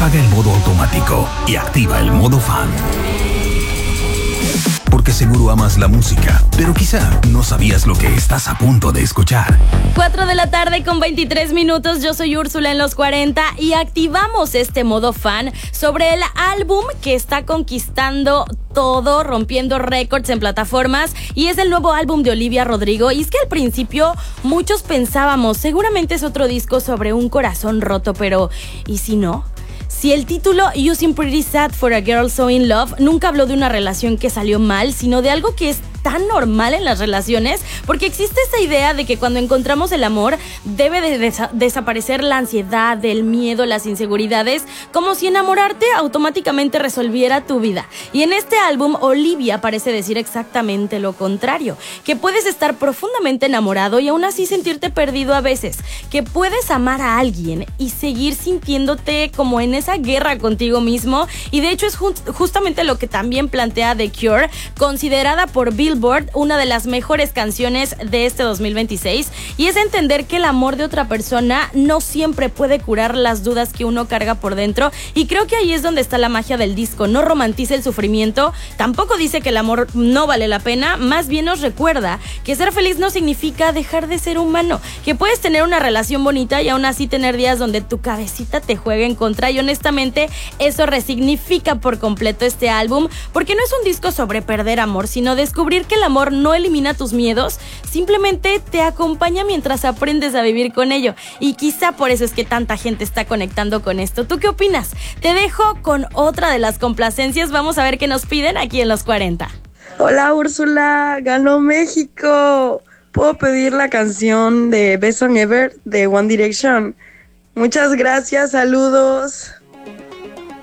apaga el modo automático y activa el modo fan. Porque seguro amas la música, pero quizá no sabías lo que estás a punto de escuchar. 4 de la tarde con 23 minutos, yo soy Úrsula en los 40 y activamos este modo fan sobre el álbum que está conquistando todo, rompiendo récords en plataformas, y es el nuevo álbum de Olivia Rodrigo. Y es que al principio muchos pensábamos, seguramente es otro disco sobre un corazón roto, pero ¿y si no? Si el título You Seem Pretty Sad for a Girl So In Love nunca habló de una relación que salió mal, sino de algo que es tan normal en las relaciones, porque existe esa idea de que cuando encontramos el amor debe de desaparecer la ansiedad, el miedo, las inseguridades, como si enamorarte automáticamente resolviera tu vida. Y en este álbum Olivia parece decir exactamente lo contrario, que puedes estar profundamente enamorado y aún así sentirte perdido a veces, que puedes amar a alguien y seguir sintiéndote como en esa guerra contigo mismo. Y de hecho es justamente lo que también plantea The Cure, considerada por Billboard una de las mejores canciones de este 2026, y es entender que el amor de otra persona no siempre puede curar las dudas que uno carga por dentro. Y creo que ahí es donde está la magia del disco. No romantiza el sufrimiento, tampoco dice que el amor no vale la pena, más bien nos recuerda que ser feliz no significa dejar de ser humano, que puedes tener una relación bonita y aún así tener días donde tu cabecita te juega en contra. Y honestamente eso resignifica por completo este álbum, porque no es un disco sobre perder amor, sino descubrir que el amor no elimina tus miedos, simplemente te acompaña mientras aprendes a vivir con ello. Y quizá por eso es que tanta gente está conectando con esto. ¿Tú qué opinas? Te dejo con otra de las complacencias. Vamos a ver qué nos piden aquí en los 40. Hola Úrsula, ganó México. ¿Puedo pedir la canción de Best Song Ever de One Direction? Muchas gracias, saludos.